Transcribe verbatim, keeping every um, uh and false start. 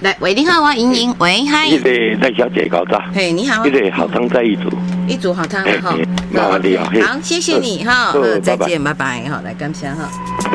来，喂，你好，我莹莹，喂，嗨。 那个赖小姐搞到。 嘿，你好。 那个好汤再一组。 一组好汤了哈。 麻烦你哦。 好，谢谢你哈。再见，拜拜。好，来感谢哈。